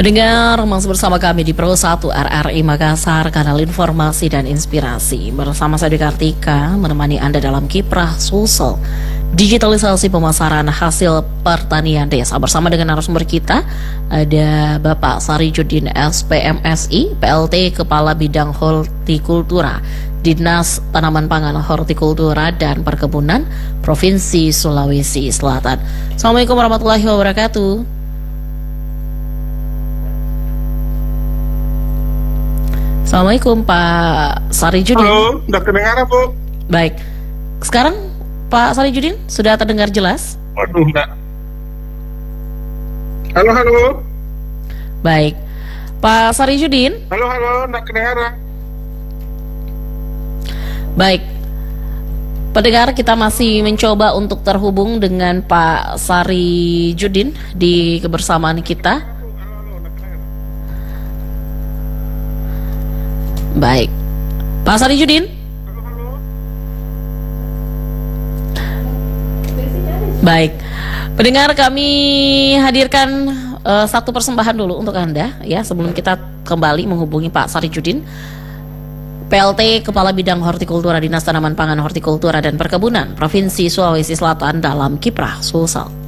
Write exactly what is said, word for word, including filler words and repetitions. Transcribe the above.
Pendengar, masih bersama kami di Pro satu R R I Makassar, kanal informasi dan inspirasi. Bersama saya Dwi Kartika, menemani Anda dalam kiprah Sulsel digitalisasi pemasaran hasil pertanian desa. Bersama dengan narasumber kita, ada Bapak Sarijudin S P M S I, P L T Kepala Bidang Hortikultura, Dinas Tanaman Pangan, Hortikultura dan Perkebunan, Provinsi Sulawesi Selatan. Assalamualaikum warahmatullahi wabarakatuh. Assalamualaikum Pak Sarijudin. Halo, sudah terdengar Bu? Baik, sekarang Pak Sarijudin sudah terdengar jelas? Waduh, enggak. Halo, halo. Baik, Pak Sarijudin. Halo, halo, enggak kedengaran. Baik, pendengar, kita masih mencoba untuk terhubung dengan Pak Sarijudin di kebersamaan kita. Baik, Pak Sarijudin. Baik, pendengar, kami hadirkan uh, satu persembahan dulu untuk Anda ya, sebelum kita kembali menghubungi Pak Sarijudin, P L T Kepala Bidang Hortikultura, Dinas Tanaman Pangan, Hortikultura dan Perkebunan, Provinsi Sulawesi Selatan dalam kiprah Sulsel.